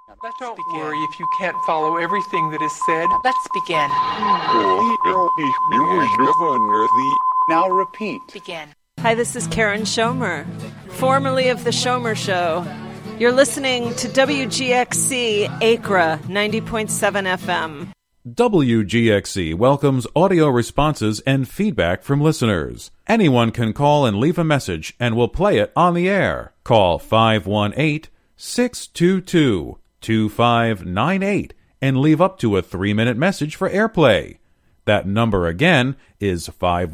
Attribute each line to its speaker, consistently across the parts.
Speaker 1: Don't worry if you can't follow everything that is said. Let's begin.
Speaker 2: Now repeat.
Speaker 1: Begin.
Speaker 3: Hi, this is Karen Schomer, formerly of The Schomer Show. You're listening to WGXC Acra 90.7 FM.
Speaker 4: WGXC welcomes audio responses and feedback from listeners. Anyone can call and leave a message, and we'll play it on the air. Call 518-622-2598 and leave up to a 3-minute message for airplay. That number again is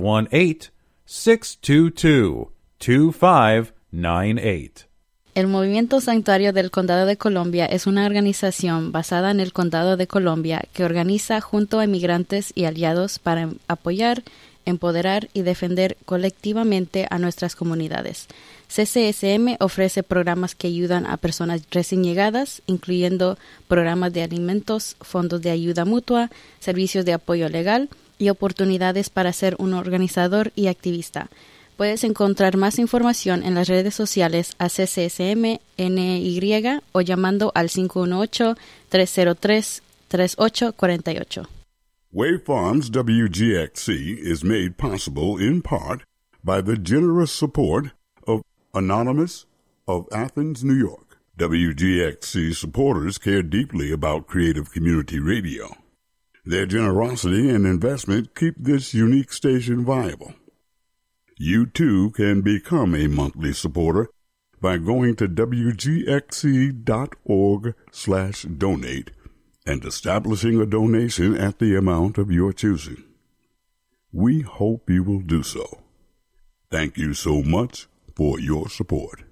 Speaker 4: 518-622-2598.
Speaker 5: El Movimiento Santuario del Condado de Columbia es una organización basada en el Condado de Columbia que organiza junto a inmigrantes y aliados para apoyar, empoderar y defender colectivamente a nuestras comunidades. CCSM ofrece programas que ayudan a personas recién llegadas, incluyendo programas de alimentos, fondos de ayuda mutua, servicios de apoyo legal y oportunidades para ser un organizador y activista. Puedes encontrar más información en las redes sociales a CCSM NY o llamando al 518-303-3848.
Speaker 6: Wave Farms WGXC is made possible in part by the generous support of Anonymous of Athens, New York. WGXC supporters care deeply about creative community radio. Their generosity and investment keep this unique station viable. You too can become a monthly supporter by going to wgxc.org/donate and establishing a donation at the amount of your choosing. We hope you will do so. Thank you so much for your support.